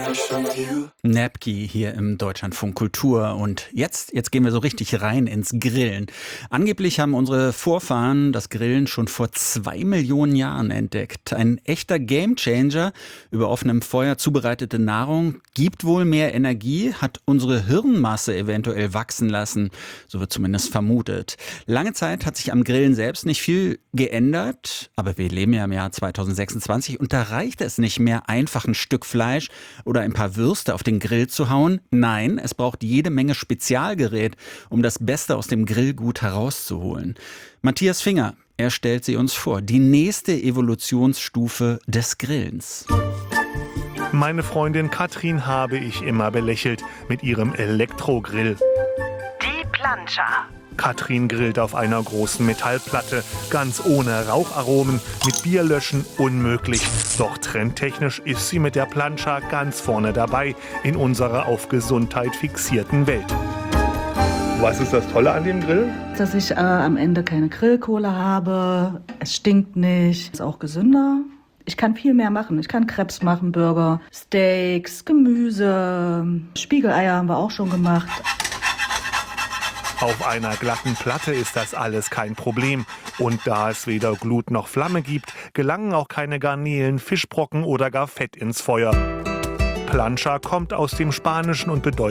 Napki hier im Deutschlandfunk Kultur. Und jetzt gehen wir so richtig rein ins Grillen. Angeblich haben unsere Vorfahren das Grillen schon vor 2 Millionen Jahren entdeckt. Ein echter Gamechanger. Über offenem Feuer zubereitete Nahrung gibt wohl mehr Energie, hat unsere Hirnmasse eventuell wachsen lassen. So wird zumindest vermutet. Lange Zeit hat sich am Grillen selbst nicht viel geändert. Aber wir leben ja im Jahr 2026 und da reicht es nicht mehr, einfach ein Stück Fleisch oder ein paar Würste auf den Grill zu hauen. Nein, es braucht jede Menge Spezialgerät, um das Beste aus dem Grillgut herauszuholen. Matthias Finger, er stellt sie uns vor. Die nächste Evolutionsstufe des Grillens. Meine Freundin Katrin habe ich immer belächelt mit ihrem Elektrogrill. Die Plancha. Katrin grillt auf einer großen Metallplatte, ganz ohne Raucharomen, mit Bierlöschen unmöglich. Doch trendtechnisch ist sie mit der Plancha ganz vorne dabei in unserer auf Gesundheit fixierten Welt. Was ist das Tolle an dem Grill? Dass ich am Ende keine Grillkohle habe, es stinkt nicht, ist auch gesünder. Ich kann viel mehr machen. Ich kann Crepes machen, Burger, Steaks, Gemüse, Spiegeleier haben wir auch schon gemacht. Auf einer glatten Platte ist das alles kein Problem. Und da es weder Glut noch Flamme gibt, gelangen auch keine Garnelen, Fischbrocken oder gar Fett ins Feuer. Plancha kommt aus dem Spanischen und bedeutet